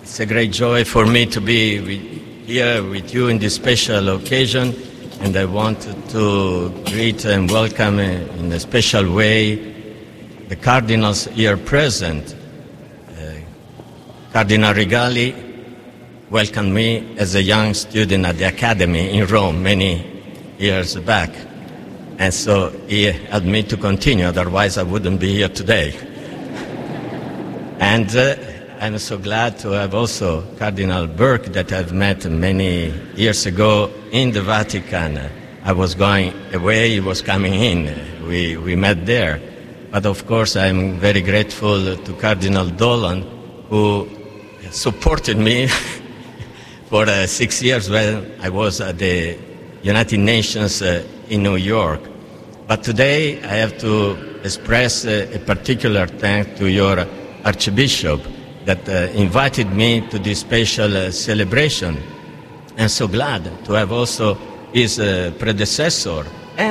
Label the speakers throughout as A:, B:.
A: It's a great joy for me to be here with you in this special occasion, and I wanted to greet and welcome in a special way the cardinals here present. Cardinal Rigali welcomed me as a young student at the Academy in Rome many years back, and so he helped me to continue, otherwise I wouldn't be here today. And I'm so glad to have also Cardinal Burke that I've met many years ago in the Vatican. I was going away, he was coming in. We met there. But of course, I'm very grateful to Cardinal Dolan, who supported me for 6 years when I was at the United Nations in New York. But today, I have to express a particular thanks to your Archbishop that invited me to this special celebration. I'm so glad to have also his predecessor,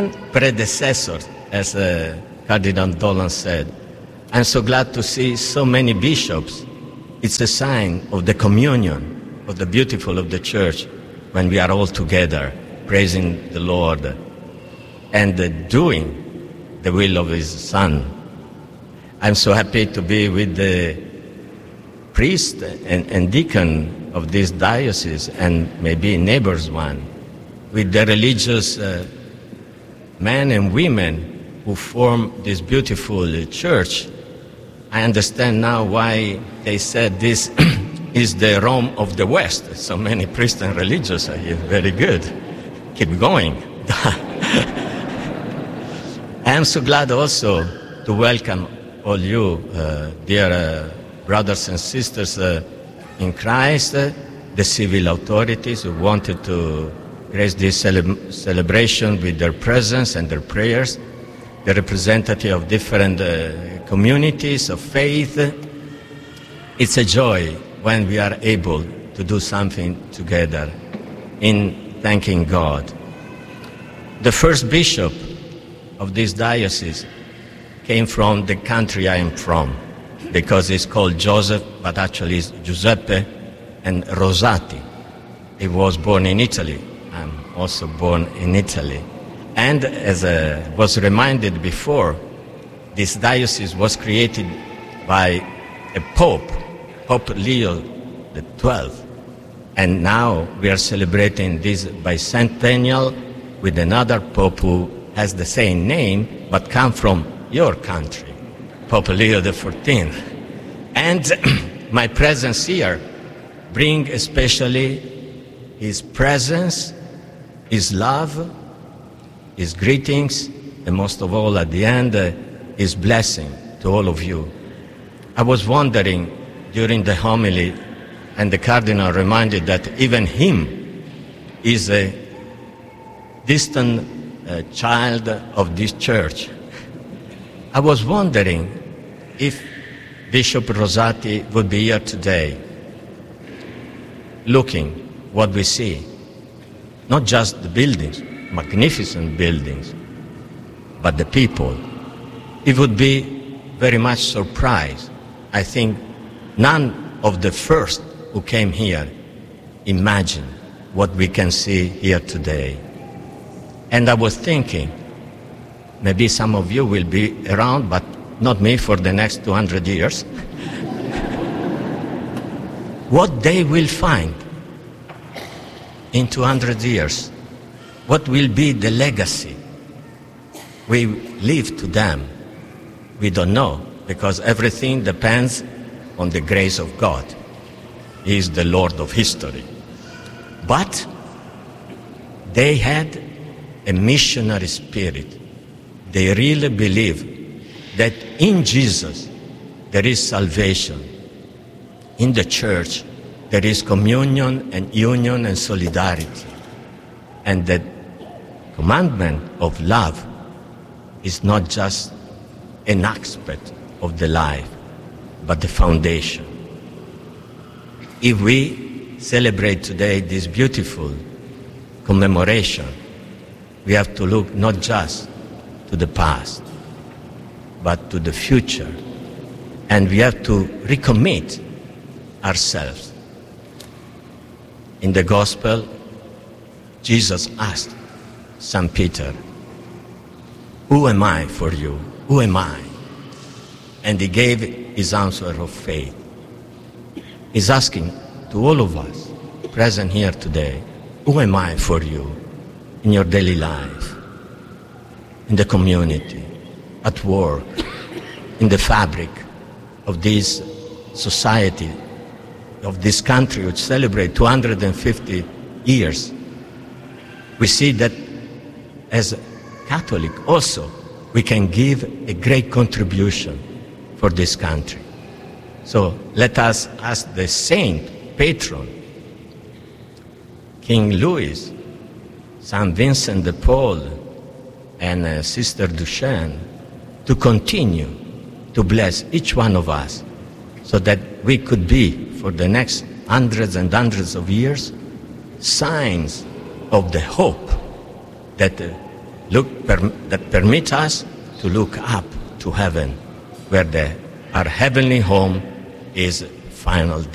A: as Cardinal Dolan said. I'm so glad to see so many bishops. It's a sign of the communion, of the beautiful of the Church, when we are all together, praising the Lord and doing the will of His Son. I'm so happy to be with the priest and deacon of this diocese, and maybe neighbors one, with the religious men and women who form this beautiful church. I understand now why they said this is the Rome of the West. So many priests and religious are here. Very good. Keep going. I am so glad also to welcome all you, dear brothers and sisters in Christ, the civil authorities who wanted to grace this celebration with their presence and their prayers, the representative of different communities of faith. It's a joy when we are able to do something together in thanking God. The first bishop of this diocese came from the country I am from, because it's called Joseph, but actually it's Giuseppe and Rosati. He was born in Italy. I'm also born in Italy. And as I was reminded before, this diocese was created by a pope, Pope Leo XII. And now we are celebrating this bicentennial with another pope who has the same name, but come from your country, Pope Leo XIV. And my presence here brings especially his presence, his love, his greetings, and most of all at the end, his blessing to all of you. I was wondering during the homily, and the Cardinal reminded that even him is a distant child of this church. I was wondering if Bishop Rosati would be here today, looking what we see, not just the buildings, magnificent buildings, but the people. He would be very much surprised. I think none of the first who came here imagined what we can see here today. And I was thinking, maybe some of you will be around, but not me for the next 200 years. What they will find in 200 years, what will be the legacy we leave to them? We don't know, because everything depends on the grace of God. He is the Lord of history. But they had a missionary spirit. They really believe that in Jesus there is salvation. In the church there is communion and union and solidarity. And the commandment of love is not just an aspect of the life, but the foundation. If we celebrate today this beautiful commemoration, we have to look not just to the past, but to the future. And we have to recommit ourselves In the gospel, Jesus asked St. Peter, "Who am I for you? Who am I?" And he gave his answer of faith. He's asking to all of us present here today, who am I for you in your daily life, in the community, at work, in the fabric of this society, of this country which celebrates 250 years. We see that as Catholic also we can give a great contribution for this country. So let us ask the saint, patron, King Louis, St. Vincent de Paul, and Sister Duchenne to continue to bless each one of us so that we could be, for the next hundreds and hundreds of years, signs of the hope that permit us to look up to heaven, where our heavenly home is final